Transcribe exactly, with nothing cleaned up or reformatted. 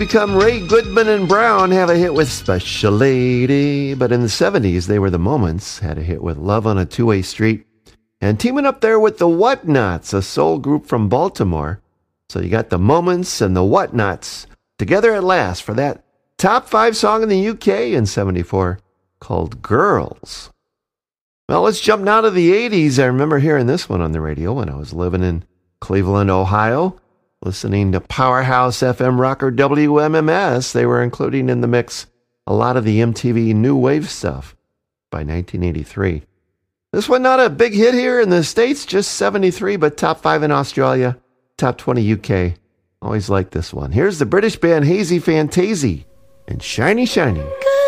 become Ray Goodman and Brown have a hit with Special Lady. But in the seventies, they were the Moments, had a hit with Love on a Two-Way Street. And teaming up there with the Whatnots, a soul group from Baltimore. So you got the Moments and the Whatnots together at last for that top five song in the U K in seventy-four called Girls. Well, let's jump now to the eighties. I remember hearing this one on the radio when I was living in Cleveland, Ohio, listening to Powerhouse F M rocker W M M S. They were including in the mix a lot of the M T V New Wave stuff by nineteen eighty-three. This one not a big hit here in the States, just seventy-three, but top five in Australia, top twenty U K. Always like this one. Here's the British band Hazy Fantasy and Shiny Shiny. Good.